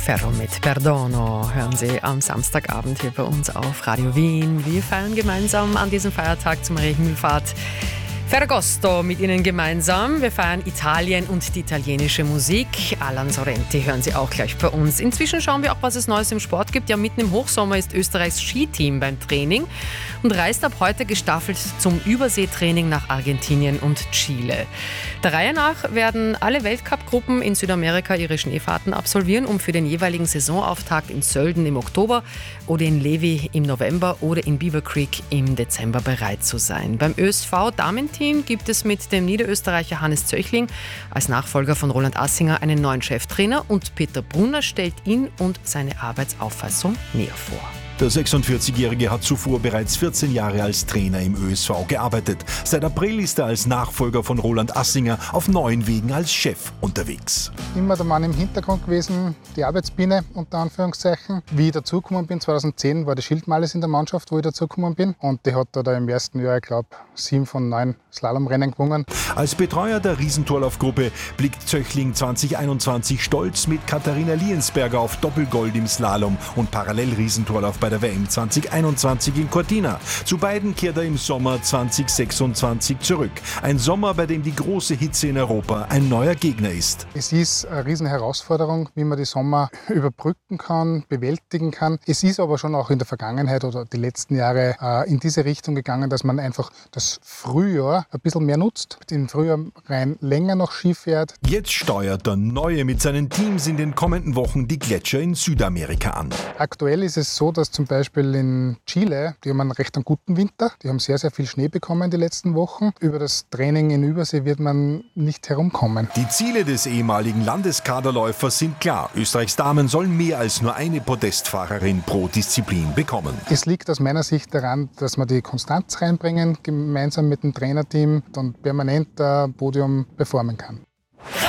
Ferro mit Perdono hören Sie am Samstagabend hier bei uns auf Radio Wien. Wir feiern gemeinsam an diesem Feiertag zum Himmelfahrt Ferragosto mit Ihnen gemeinsam. Wir feiern Italien und die italienische Musik. Alan Sorrenti hören Sie auch gleich bei uns. Inzwischen schauen wir auch, was es Neues im Sport gibt. Ja, mitten im Hochsommer ist Österreichs Skiteam beim Training und reist ab heute gestaffelt zum Überseetraining nach Argentinien und Chile. Der Reihe nach werden alle Weltcup-Gruppen in Südamerika ihre Schneefahrten absolvieren, um für den jeweiligen Saisonauftakt in Sölden im Oktober oder in Levi im November oder in Beaver Creek im Dezember bereit zu sein. Beim ÖSV-Damenteam gibt es mit dem Niederösterreicher Hannes Zöchling als Nachfolger von Roland Assinger einen neuen Cheftrainer und Peter Brunner stellt ihn und seine Arbeitsauffassung näher vor. Der 46-Jährige hat zuvor bereits 14 Jahre als Trainer im ÖSV gearbeitet. Seit April ist er als Nachfolger von Roland Assinger auf neuen Wegen als Chef unterwegs. Immer der Mann im Hintergrund gewesen, die Arbeitsbiene unter Anführungszeichen. Wie ich dazugekommen bin, 2010 war die Schildmales in der Mannschaft, wo ich dazugekommen bin. Und die hat da im ersten Jahr, ich glaube, 7 von 9 Slalomrennen gewonnen. Als Betreuer der Riesentorlaufgruppe blickt Zöchling 2021 stolz mit Katharina Liensberger auf Doppelgold im Slalom und Parallelriesentorlauf bei der WM 2021 in Cortina. Zu beiden kehrt er im Sommer 2026 zurück. Ein Sommer, bei dem die große Hitze in Europa ein neuer Gegner ist. Es ist eine riesen Herausforderung, wie man die Sommer überbrücken kann, bewältigen kann. Es ist aber schon auch in der Vergangenheit oder die letzten Jahre in diese Richtung gegangen, dass man einfach das Frühjahr ein bisschen mehr nutzt, im Frühjahr rein länger noch Ski fährt. Jetzt steuert der Neue mit seinen Teams in den kommenden Wochen die Gletscher in Südamerika an. Aktuell ist es so, dass zum Beispiel in Chile, die haben einen recht guten Winter, die haben sehr, sehr viel Schnee bekommen die letzten Wochen. Über das Training in Übersee wird man nicht herumkommen. Die Ziele des ehemaligen Landeskaderläufers sind klar. Österreichs Damen sollen mehr als nur eine Podestfahrerin pro Disziplin bekommen. Es liegt aus meiner Sicht daran, dass wir die Konstanz reinbringen, gemeinsam mit dem Trainerteam, dann permanent ein Podium performen kann.